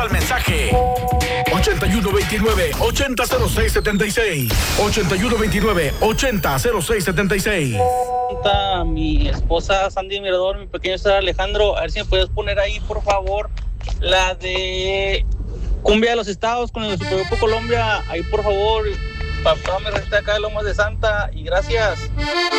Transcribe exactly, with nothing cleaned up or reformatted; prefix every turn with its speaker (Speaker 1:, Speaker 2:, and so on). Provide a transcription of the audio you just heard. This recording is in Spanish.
Speaker 1: al mensaje ochenta y uno veintinueve, ochenta cero seis setenta y seis. ochenta y uno veintinueve, ochenta cero seis setenta y seis.
Speaker 2: Mi esposa Sandy Mirador, mi pequeño Sara Alejandro, a ver si me puedes poner ahí, por favor, la de Cumbia de los Estados con el Supergrupo Colombia. Ahí, por favor, papá me resta acá de Lomas de Santa, y gracias.